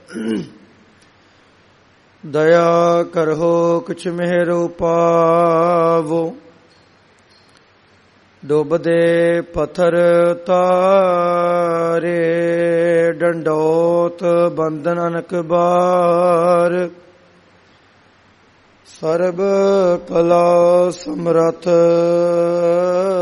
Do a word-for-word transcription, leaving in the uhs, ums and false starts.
ਦਇਆ ਕਰਹੁ ਕੁਛ ਮਿਹਰੁ ਪਾਵੋ। ਡੁੱਬਦੇ ਪੱਥਰ ਤਾਰੇ ਡੰਡੋਤ ਬੰਧਨ ਅਨਕ ਬਾਰ। ਸਰਬ ਕਲਾ ਸਮਰਥ